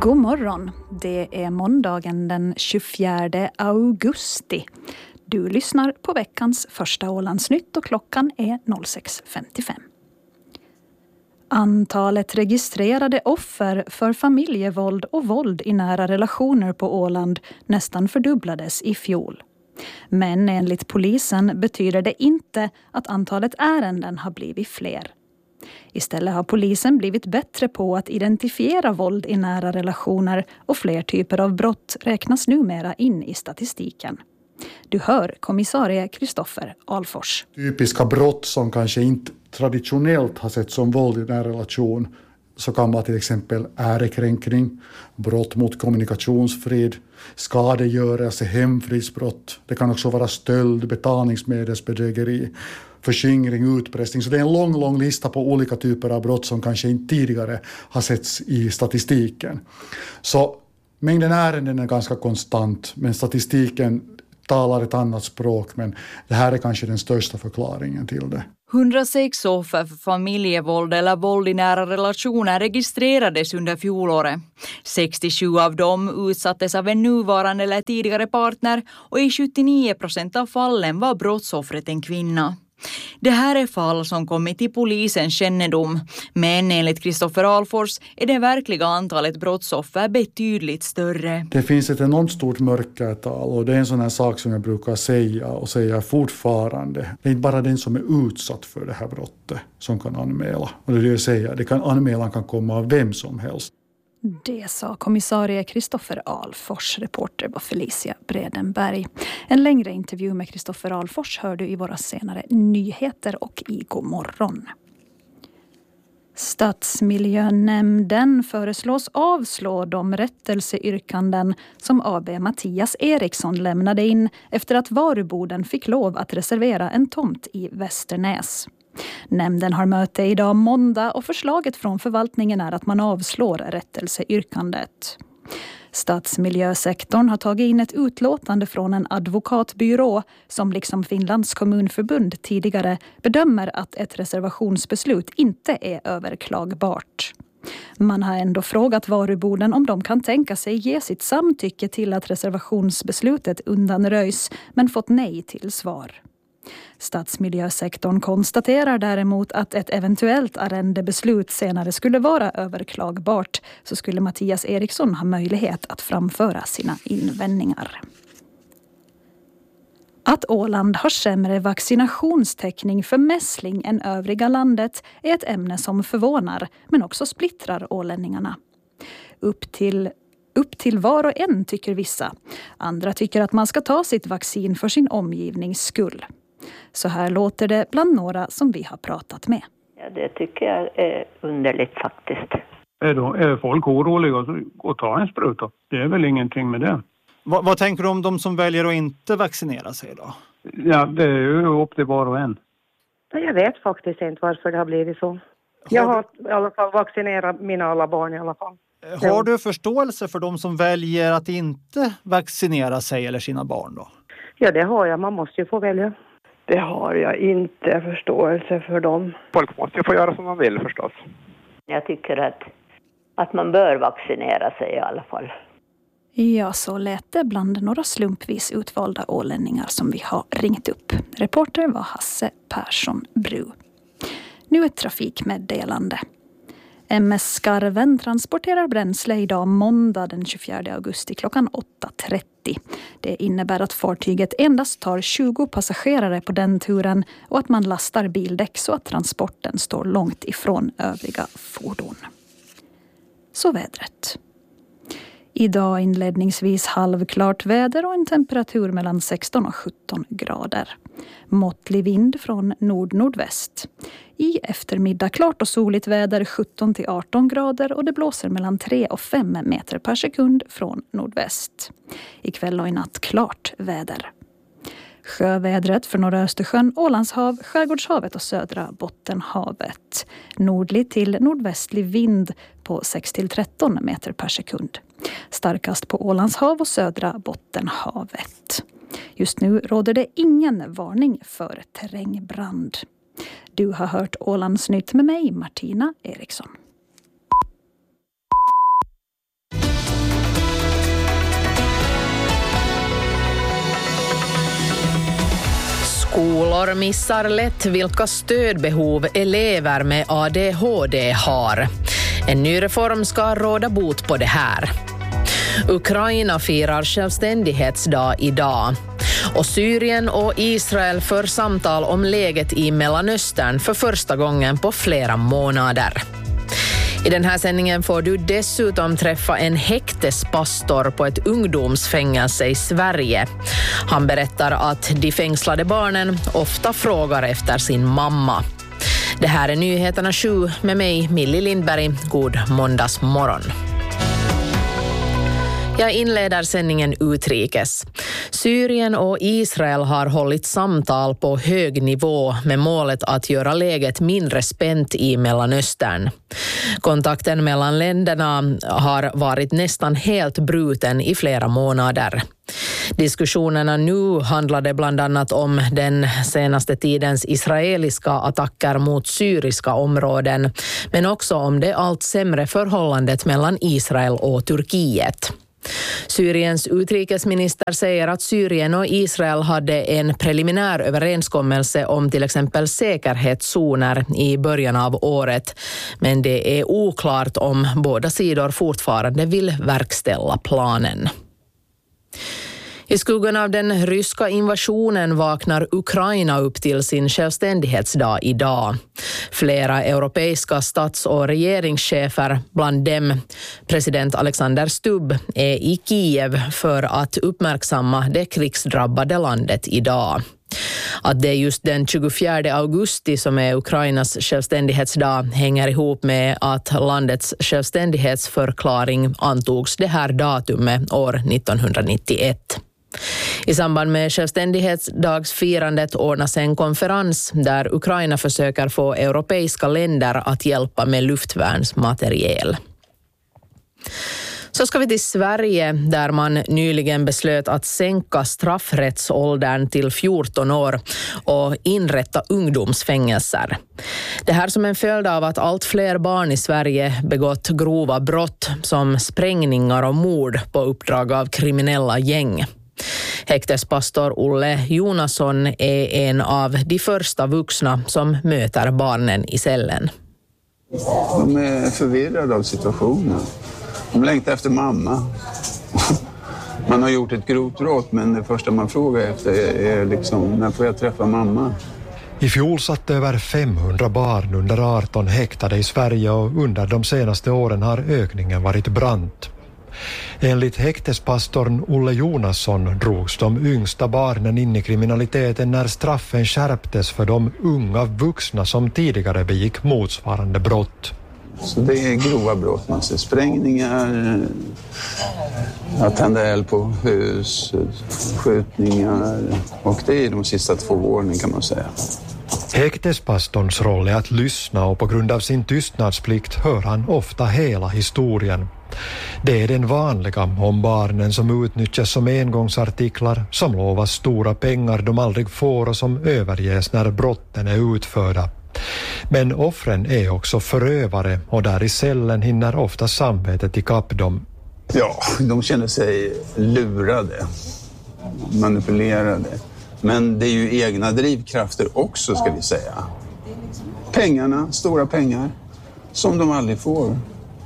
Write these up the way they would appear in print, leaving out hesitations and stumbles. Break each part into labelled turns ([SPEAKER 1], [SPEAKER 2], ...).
[SPEAKER 1] God morgon, det är måndagen den 24 augusti. Du lyssnar på veckans första Ålandsnytt och klockan är 06.55. Antalet registrerade offer för familjevåld och våld i nära relationer på Åland nästan fördubblades i fjol. Men enligt polisen betyder det inte att antalet ärenden har blivit fler. Istället har polisen blivit bättre på att identifiera våld i nära relationer och fler typer av brott räknas numera in i statistiken. Du hör kommissarie Kristoffer Alfors.
[SPEAKER 2] Typiska brott som kanske inte traditionellt har sett som våld i nära relation, så kan vara till exempel ärekränkning, brott mot kommunikationsfrid, skadegörelse, hemfridsbrott. Det kan också vara stöld, betalningsmedelsbedrägeri, förskingring, utpressning. Så det är en lång lista på olika typer av brott som kanske inte tidigare har setts i statistiken. Så mängden ärenden är ganska konstant, men statistiken talar ett annat språk, men det här är kanske den största förklaringen till det.
[SPEAKER 3] 106 offer för familjevåld eller våld i nära relationer registrerades under fjolåret. 67 av dem utsattes av en nuvarande eller tidigare partner och i 79% av fallen var brottsoffret en kvinna. Det här är fall som kommit till polisens kännedom, men enligt Kristoffer Alfors är det verkliga antalet brottsoffer betydligt större.
[SPEAKER 2] Det finns ett enormt stort mörkertal, och det är en sån här sak som jag brukar säga och säga fortfarande. Det är inte bara den som är utsatt för det här brottet som kan anmäla. Och det är det jag säger, anmälan kan komma av vem som helst.
[SPEAKER 1] Det sa kommissarie Kristoffer Alfors, reporter var Felicia Bredenberg. En längre intervju med Kristoffer Alfors hör du i våra senare nyheter och i God morgon. Stadsmiljönämnden föreslås avslå de rättelseyrkanden som AB Mattias Eriksson lämnade in efter att Varuboden fick lov att reservera en tomt i Västernäs. Nämnden har möte idag måndag och förslaget från förvaltningen är att man avslår rättelseyrkandet. Stadsmiljösektorn har tagit in ett utlåtande från en advokatbyrå som liksom Finlands kommunförbund tidigare bedömer att ett reservationsbeslut inte är överklagbart. Man har ändå frågat Varuboden om de kan tänka sig ge sitt samtycke till att reservationsbeslutet undanröjs, men fått nej till svar. Stadsmiljösektorn konstaterar däremot att ett eventuellt arrendebeslut senare skulle vara överklagbart, så skulle Mattias Eriksson ha möjlighet att framföra sina invändningar. Att Åland har sämre vaccinationstäckning för mässling än övriga landet är ett ämne som förvånar, men också splittrar ålänningarna. Upp till var och en, tycker vissa. Andra tycker att man ska ta sitt vaccin för sin omgivnings skull. Så här låter det bland några som vi har pratat med.
[SPEAKER 4] Ja, det tycker jag är underligt faktiskt.
[SPEAKER 5] Är folk oroliga att ta en spruta? Det är väl ingenting med det.
[SPEAKER 6] Vad tänker du om de som väljer att inte vaccinera sig då?
[SPEAKER 5] Ja, det är ju upp till var och en.
[SPEAKER 7] Jag vet faktiskt inte varför det har blivit så. Jag har i alla fall vaccinerat mina alla barn i alla fall.
[SPEAKER 6] Har du förståelse för de som väljer att inte vaccinera sig eller sina barn då?
[SPEAKER 7] Ja, det har jag. Man måste ju få välja.
[SPEAKER 8] Det har jag inte förståelse för dem.
[SPEAKER 9] Folk måste ju få göra som de vill förstås.
[SPEAKER 4] Jag tycker att man bör vaccinera sig i alla fall.
[SPEAKER 1] Ja, så lät det bland några slumpvis utvalda ålänningar som vi har ringt upp. Reporter var Hasse Persson Bru. Nu ett trafikmeddelande. MS Skarven transporterar bränsle idag måndag den 24 augusti klockan 8.30. Det innebär att fartyget endast tar 20 passagerare på den turen och att man lastar bildäck så att transporten står långt ifrån övriga fordon. Så vädret. Idag inledningsvis halvklart väder och en temperatur mellan 16 och 17 grader. Måttlig vind från nord-nordväst. I eftermiddag klart och soligt väder 17 till 18 grader och det blåser mellan 3 och 5 meter per sekund från nordväst. Ikväll och i natt klart väder. Sjövädret för norra Östersjön, Ålandshav, Skärgårdshavet och södra Bottenhavet. Nordlig till nordvästlig vind på 6 till 13 meter per sekund. Starkast på Ålandshav och södra Bottenhavet. Just nu råder det ingen varning för terrängbrand. Du har hört Ålandsnytt med mig, Martina Eriksson.
[SPEAKER 10] skolor missar lätt vilka stödbehov elever med ADHD har. En ny reform ska råda bot på det här. Ukraina firar självständighetsdag idag. Och Syrien och Israel för samtal om läget i Mellanöstern för första gången på flera månader. I den här sändningen får du dessutom träffa en häktespastor på ett ungdomsfängelse i Sverige. Han berättar att de fängslade barnen ofta frågar efter sin mamma. Det här är Nyheterna 7 med mig, Millie Lindberg. God måndagsmorgon. Jag inleder sändningen utrikes. Syrien och Israel har hållit samtal på hög nivå med målet att göra läget mindre spänt i Mellanöstern. Kontakten mellan länderna har varit nästan helt bruten i flera månader. Diskussionerna nu handlade bland annat om den senaste tidens israeliska attacker mot syriska områden, men också om det allt sämre förhållandet mellan Israel och Turkiet. Syriens utrikesminister säger att Syrien och Israel hade en preliminär överenskommelse om till exempel säkerhetszoner i början av året, men det är oklart om båda sidor fortfarande vill verkställa planen. I skuggan av den ryska invasionen vaknar Ukraina upp till sin självständighetsdag idag. Flera europeiska stats- och regeringschefer, bland dem president Alexander Stubb, är i Kiev för att uppmärksamma det krigsdrabbade landet idag. Att det är just den 24 augusti som är Ukrainas självständighetsdag hänger ihop med att landets självständighetsförklaring antogs det här datumet år 1991. I samband med självständighetsdagsfirandet ordnas en konferens där Ukraina försöker få europeiska länder att hjälpa med luftvärnsmateriel. Så ska vi till Sverige där man nyligen beslöt att sänka straffrättsåldern till 14 år och inrätta ungdomsfängelser. Det här som en följd av att allt fler barn i Sverige begått grova brott som sprängningar och mord på uppdrag av kriminella gäng. Häktespastor Olle Jonasson är en av de första vuxna som möter barnen i cellen.
[SPEAKER 11] De är förvirrade av situationen. De längtar efter mamma. Man har gjort ett grovt brott, men det första man frågar efter är liksom, när får jag träffa mamma?
[SPEAKER 12] I fjol satt över 500 barn under 18 häktade i Sverige och under de senaste åren har ökningen varit brant. Enligt häktespastorn Olle Jonasson drogs de yngsta barnen in i kriminaliteten när straffen skärptes för de unga vuxna som tidigare begick motsvarande brott.
[SPEAKER 11] Så det är grova brott, man ser sprängningar, att tända eld på hus, skjutningar, och det är de sista 2 åren kan man säga.
[SPEAKER 12] Häktespastorns roll är att lyssna och på grund av sin tystnadsplikt hör han ofta hela historien. Det är den vanliga om barnen som utnyttjas som engångsartiklar, som lovas stora pengar de aldrig får och som överges när brotten är utförda. Men offren är också förövare och där i cellen hinner ofta samvetet ikapp dem.
[SPEAKER 11] Ja, de känner sig lurade, manipulerade. Men det är ju egna drivkrafter också, ska vi säga. Pengarna, stora pengar, som de aldrig får.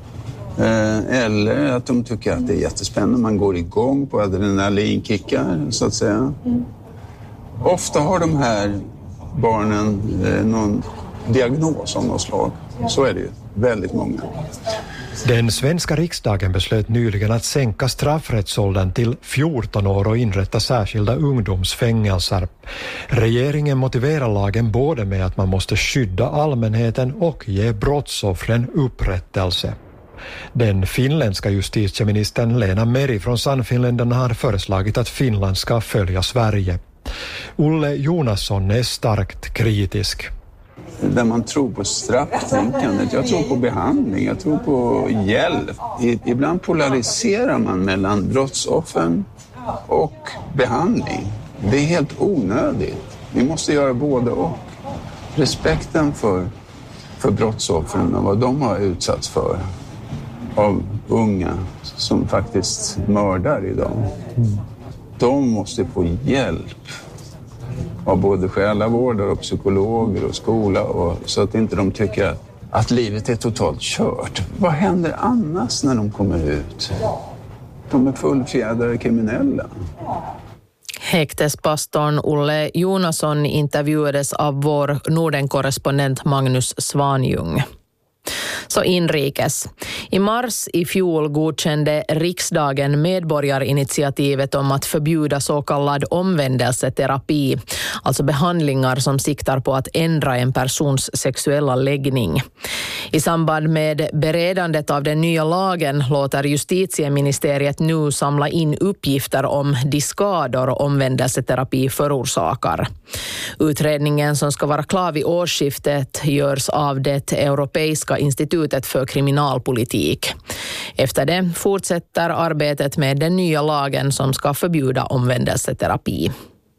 [SPEAKER 11] Eller att de tycker att det är jättespännande. Man går igång på adrenalinkickar, så att säga. Ofta har de här barnen någon diagnos av något slag. Så är det ju. Väldigt många.
[SPEAKER 12] Den svenska riksdagen beslöt nyligen att sänka straffrättsåldern till 14 år och inrätta särskilda ungdomsfängelser. Regeringen motiverar lagen både med att man måste skydda allmänheten och ge brottsoffren upprättelse. Den finländska justitieministern Lena Meri från Sannfinländarna har föreslagit att Finland ska följa Sverige. Olle Jonasson är starkt kritisk.
[SPEAKER 11] Där man tror på strafftänkandet, jag tror på behandling, jag tror på hjälp. Ibland polariserar man mellan brottsoffren och behandling. Det är helt onödigt. Vi måste göra både och. Respekten för brottsoffren och vad de har utsatts för av unga som faktiskt mördar idag. De måste få hjälp av både själavårdare och psykologer och skola, och så att inte de tycker att livet är totalt kört. Vad händer annars när de kommer ut? De är fullfjädrade kriminella.
[SPEAKER 10] Häktespastorn Olle Jonasson intervjuades av vår Norden-korrespondent Magnus Svanjung. Så inrikes. I mars i fjol godkände riksdagen medborgarinitiativet om att förbjuda så kallad omvändelseterapi, alltså behandlingar som siktar på att ändra en persons sexuella läggning. I samband med beredandet av den nya lagen låter justitieministeriet nu samla in uppgifter om de skador omvändelseterapi förorsakar. Utredningen som ska vara klar vid årsskiftet görs av det Europeiska institutet för kriminalpolitik. Efter det fortsätter arbetet med den nya lagen som ska förbjuda omvändelseterapi.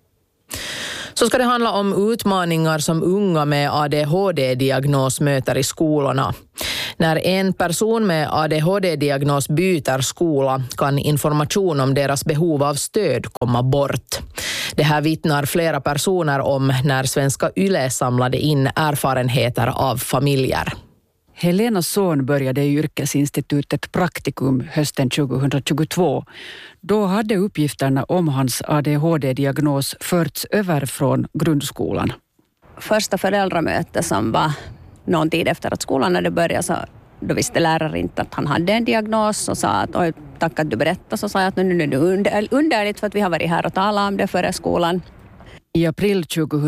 [SPEAKER 10] Så ska det handla om utmaningar som unga med ADHD-diagnos möter i skolorna. När en person med ADHD-diagnos byter skola kan information om deras behov av stöd komma bort. Det här vittnar flera personer om när Svenska Yle samlade in erfarenheter av familjer.
[SPEAKER 13] Helenas son började i yrkesinstitutet Praktikum hösten 2022. Då hade uppgifterna om hans ADHD-diagnos förts över från grundskolan.
[SPEAKER 14] Första föräldramöte som var någon tid efter att skolan hade börjat, så då visste läraren inte att han hade en diagnos och sa att oj, tack att du berättade. Så sa jag att nu är det underligt för att vi har varit här och talat om det före skolan.
[SPEAKER 13] I april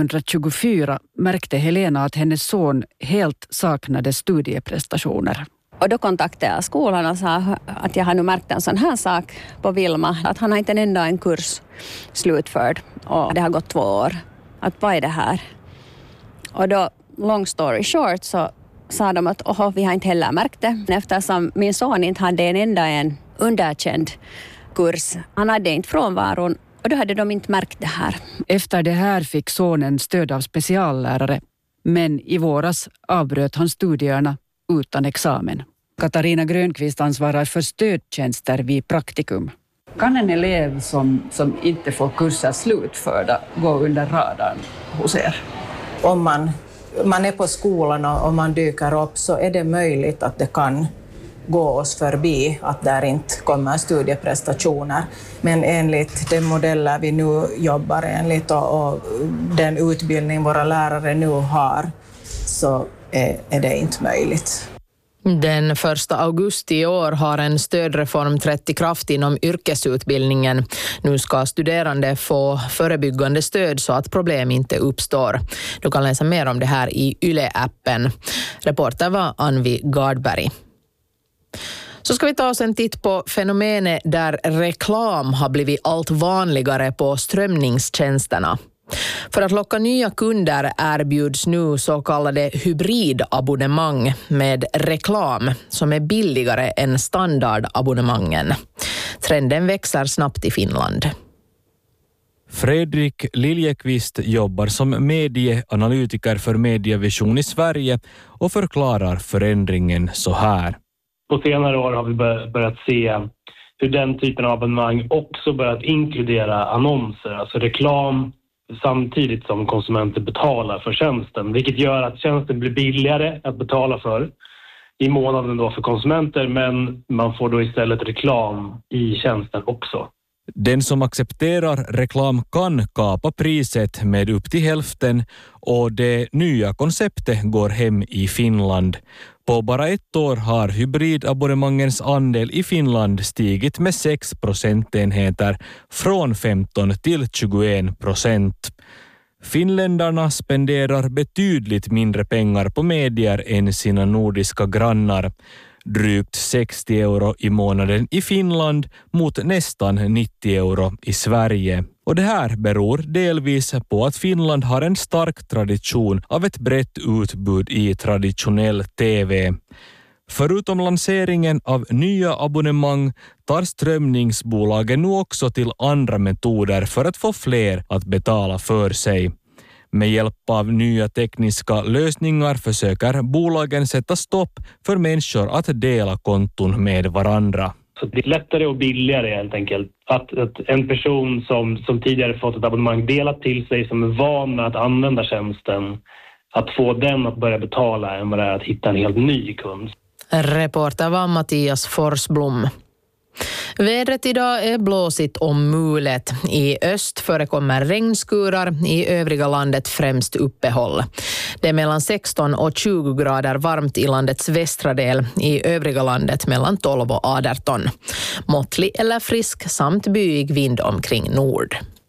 [SPEAKER 13] 2024 märkte Helena att hennes son helt saknade studieprestationer.
[SPEAKER 14] Och då kontaktade jag skolan och sa att jag har nu märkt en sån här sak på Vilma. Att han har inte en kurs slutförd och det har gått 2 år. Att vad är det här? Och då, long story short, så sa de att vi har inte heller märkt det. Eftersom min son inte hade en underkänd kurs. Han hade inte frånvaron. Och då hade de inte märkt det här.
[SPEAKER 13] Efter det här fick sonen stöd av speciallärare. Men i våras avbröt han studierna utan examen. Katarina Grönqvist ansvarar för stödtjänster vid Praktikum.
[SPEAKER 15] Kan en elev som inte får kurser slutförda gå under radarn hos er?
[SPEAKER 16] Om man är på skolan och man dyker upp så är det möjligt att det kan gå oss förbi att där inte kommer studieprestationer. Men enligt de modeller vi nu jobbar enligt och den utbildning våra lärare nu har så är det inte möjligt.
[SPEAKER 10] Den 1 augusti i år har en stödreform trätt i kraft inom yrkesutbildningen. Nu ska studerande få förebyggande stöd så att problem inte uppstår. Du kan läsa mer om det här i Yle-appen. Reporter var Anvi Gardberg. Så ska vi ta oss en titt på fenomenet där reklam har blivit allt vanligare på strömningstjänsterna. För att locka nya kunder erbjuds nu så kallade hybridabonnemang med reklam som är billigare än standardabonnemangen. Trenden växer snabbt i Finland.
[SPEAKER 17] Fredrik Liljekvist jobbar som medieanalytiker för Medievision i Sverige och förklarar förändringen så här.
[SPEAKER 18] På senare år har vi börjat se hur den typen av abonnemang också börjat inkludera annonser, alltså reklam, samtidigt som konsumenter betalar för tjänsten. Vilket gör att tjänsten blir billigare att betala för i månaden då för konsumenter, men man får då istället reklam i tjänsten också.
[SPEAKER 17] Den som accepterar reklam kan kapa priset med upp till hälften och det nya konceptet går hem i Finland. På bara 1 år har hybridabonnemangens andel i Finland stigit med 6 procentenheter från 15 till 21%. Finländarna spenderar betydligt mindre pengar på medier än sina nordiska grannar. Drygt 60 euro i månaden i Finland mot nästan 90 euro i Sverige. Och det här beror delvis på att Finland har en stark tradition av ett brett utbud i traditionell TV. Förutom lanseringen av nya abonnemang tar strömningsbolagen nu också till andra metoder för att få fler att betala för sig. Med hjälp av nya tekniska lösningar försöker bolagen sätta stopp för människor att dela konton med varandra.
[SPEAKER 18] Så det är lättare och billigare helt enkelt. Att en person som tidigare fått ett abonnemang delat till sig, som är van med att använda tjänsten, att få den att börja betala än vad det är att hitta en helt ny kund.
[SPEAKER 10] Reporter var Mattias Forsblom. Vädret idag är blåsigt och mulet. I öst förekommer regnskurar, i övriga landet främst uppehåll. Det är mellan 16 och 20 grader varmt i landets västra del, i övriga landet mellan 12 och 18. Måttlig eller frisk samt byig vind omkring nord.